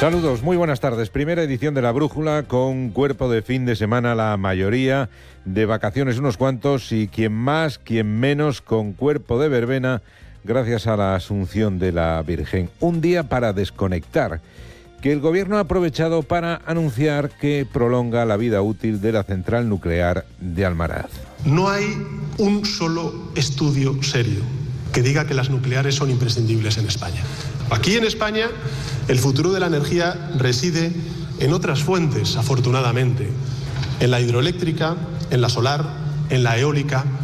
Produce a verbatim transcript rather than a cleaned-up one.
Saludos, muy buenas tardes. Primera edición de La Brújula con cuerpo de fin de semana la mayoría, de vacaciones unos cuantos y quien más, quien menos con cuerpo de verbena gracias a la Asunción de la Virgen. Un día para desconectar, que el gobierno ha aprovechado para anunciar que prolonga la vida útil de la central nuclear de Almaraz. No hay un solo estudio serio que diga que las nucleares son imprescindibles en España. Aquí en España, el futuro de la energía reside en otras fuentes, afortunadamente, en la hidroeléctrica, en la solar, en la eólica,